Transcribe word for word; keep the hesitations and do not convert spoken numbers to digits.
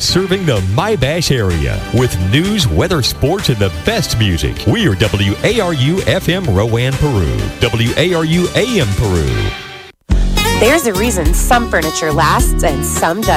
serving the Mybash area with news, weather, sports, and the best music. We are W A R U F M Rowan, Peru. W A R U A M Peru. There's a reason some furniture lasts and some doesn't.